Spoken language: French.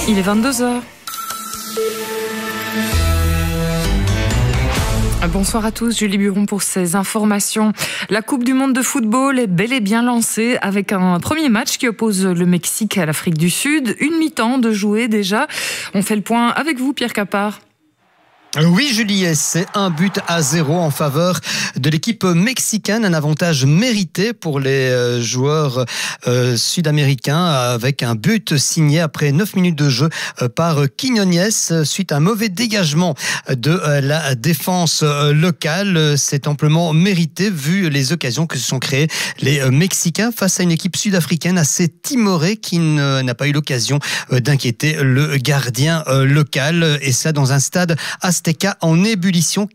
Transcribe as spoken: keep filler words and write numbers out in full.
Il est vingt-deux heures. Bonsoir à tous, Julie Buron pour ces informations. La Coupe du Monde de football est bel et bien lancée avec un premier match qui oppose le Mexique à l'Afrique du Sud. Une mi-temps de jouer déjà. On fait le point avec vous, Pierre Capard. Oui, Julie, c'est un but à zéro en faveur de l'équipe mexicaine. Un avantage mérité pour les joueurs euh, sud-américains avec un but signé après neuf minutes de jeu par Quiñones suite à un mauvais dégagement de la défense locale. C'est amplement mérité vu les occasions que se sont créées les Mexicains face à une équipe sud-africaine assez timorée qui n'a pas eu l'occasion d'inquiéter le gardien local. Et ça dans un stade Azteca en ébullition.